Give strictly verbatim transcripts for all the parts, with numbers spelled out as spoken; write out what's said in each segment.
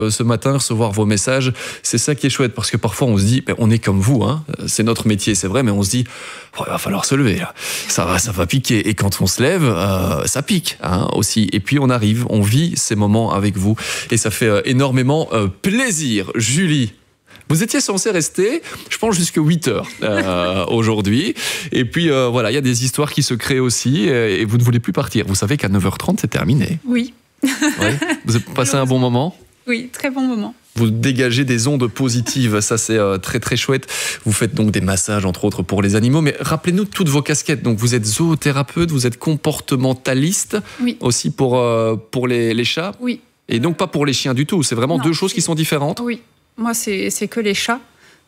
ce matin, recevoir vos messages. C'est ça qui est chouette, parce que parfois on se dit, ben, on est comme vous, hein, c'est notre métier, c'est vrai, mais on se dit, oh, il va falloir se lever, là. Ça va, ça va piquer. Et quand on se lève, euh, ça pique, hein, aussi. Et puis on arrive, on vit ces moments avec vous, et ça fait euh, énormément euh, plaisir. Julie, vous étiez censé rester, je pense, jusqu'à huit heures euh, aujourd'hui. Et puis, euh, voilà, il y a des histoires qui se créent aussi, et vous ne voulez plus partir. Vous savez qu'à neuf heures trente, c'est terminé. Oui. Ouais. Vous avez passé un bon moment ? Oui, très bon moment. Vous dégagez des ondes positives, ça c'est euh, très très chouette. Vous faites donc des massages entre autres pour les animaux, mais rappelez-nous toutes vos casquettes. Donc vous êtes zoothérapeute, vous êtes comportementaliste, oui. aussi pour, euh, pour les, les chats. Oui. Et donc pas pour les chiens du tout, c'est vraiment non, deux choses qui sont différentes. Oui, moi c'est, c'est que les chats.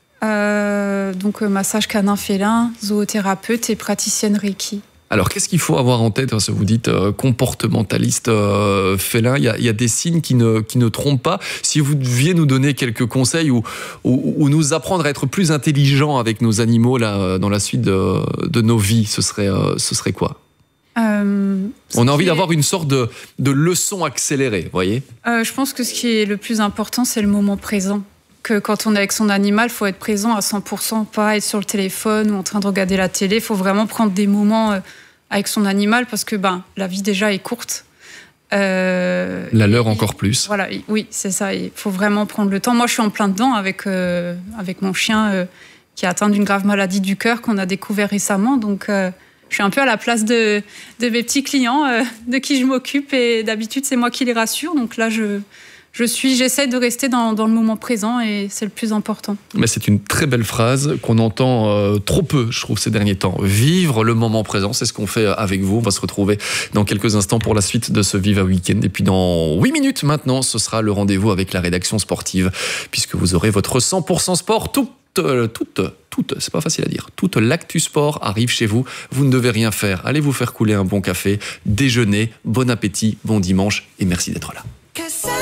Euh, donc euh, massage canin félin, zoothérapeute et praticienne Reiki. Alors, qu'est-ce qu'il faut avoir en tête, hein, si vous dites euh, comportementaliste euh, félin, il y, y a des signes qui ne, qui ne trompent pas. Si vous deviez nous donner quelques conseils ou, ou, ou nous apprendre à être plus intelligents avec nos animaux là, dans la suite de, de nos vies, ce serait, euh, ce serait quoi ? euh, On a envie est... d'avoir une sorte de, de leçon accélérée, vous voyez ? euh, Je pense que ce qui est le plus important, c'est le moment présent. Que quand on est avec son animal, il faut être présent à cent pour cent, pas être sur le téléphone ou en train de regarder la télé. Il faut vraiment prendre des moments avec son animal parce que ben, la vie déjà est courte. Euh, la leur encore plus. Voilà, oui, c'est ça. Il faut vraiment prendre le temps. Moi, je suis en plein dedans avec, euh, avec mon chien euh, qui est atteint d'une grave maladie du cœur qu'on a découvert récemment. Donc, euh, je suis un peu à la place de, de mes petits clients euh, de qui je m'occupe. Et d'habitude, c'est moi qui les rassure. Donc là, je... Je suis, j'essaie de rester dans, dans le moment présent et c'est le plus important. Mais c'est une très belle phrase qu'on entend euh, trop peu, je trouve, ces derniers temps. Vivre le moment présent, c'est ce qu'on fait avec vous. On va se retrouver dans quelques instants pour la suite de ce Viva Weekend. Et puis dans huit minutes maintenant, ce sera le rendez-vous avec la rédaction sportive, puisque vous aurez votre cent pour cent sport tout. Toute, toute, c'est pas facile à dire, toute l'actu sport arrive chez vous, vous ne devez rien faire, allez vous faire couler un bon café, déjeuner, bon appétit, bon dimanche et merci d'être là.